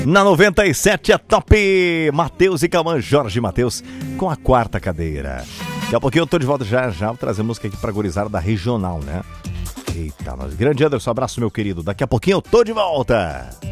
Na 97 é top Matheus e Cauã, Jorge Matheus com a quarta cadeira. Daqui a pouquinho eu tô de volta já, vou trazer música aqui pra gurizada da regional, né? Eita, nós. Grande Anderson, abraço meu querido. Daqui a pouquinho eu tô de volta.